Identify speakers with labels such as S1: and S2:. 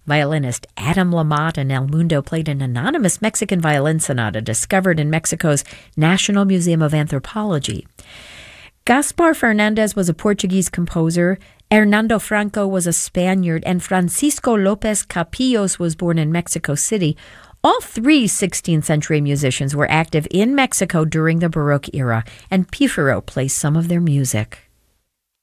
S1: Violinist Adam Lamotte and El Mundo played an anonymous Mexican violin sonata discovered in Mexico's National Museum of Anthropology. Gaspar Fernandez was a Portuguese composer, Hernando Franco was a Spaniard, and Francisco Lopez Capillos was born in Mexico City. All three 16th century musicians were active in Mexico during the Baroque era, and Pífaro plays some of their music.